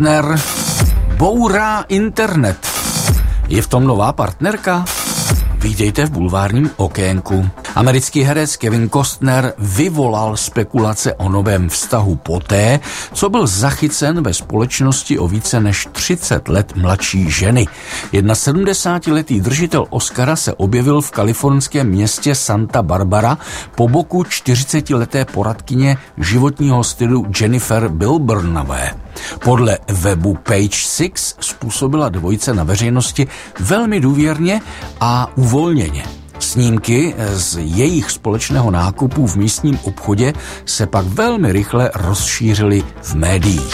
Bourá internet. Je v tom nová partnerka? Vítejte v bulvárním okénku. Americký herec Kevin Costner vyvolal spekulace o novém vztahu poté, co byl zachycen ve společnosti o více než 30 let mladší ženy. 71letý držitel Oscara se objevil v kalifornském městě Santa Barbara po boku 40leté poradkyně životního stylu Jennifer Bilburnové. Podle webu Page Six způsobila dvojice na veřejnosti velmi důvěrně a uvolněně. Snímky z jejich společného nákupu v místním obchodě se pak velmi rychle rozšířily v médiích.